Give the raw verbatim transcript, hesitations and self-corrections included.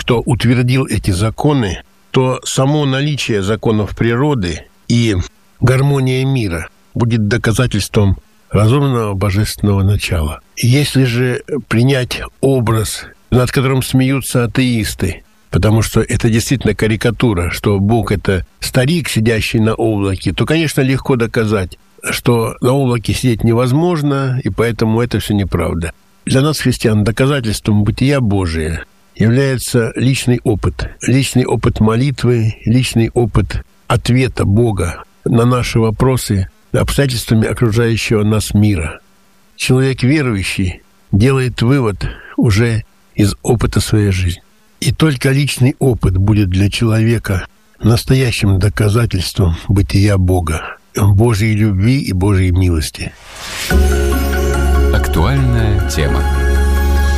кто утвердил эти законы, то само наличие законов природы и гармония мира будет доказательством разумного божественного начала. Если же принять образ, над которым смеются атеисты, потому что это действительно карикатура, что Бог — это старик, сидящий на облаке, то, конечно, легко доказать, что на облаке сидеть невозможно, и поэтому это все неправда. Для нас, христиан, доказательством бытия Божия является личный опыт. Личный опыт молитвы, личный опыт ответа Бога на наши вопросы обстоятельствами окружающего нас мира. Человек верующий делает вывод уже из опыта своей жизни. И только личный опыт будет для человека настоящим доказательством бытия Бога, Божьей любви и Божьей милости. Актуальная тема.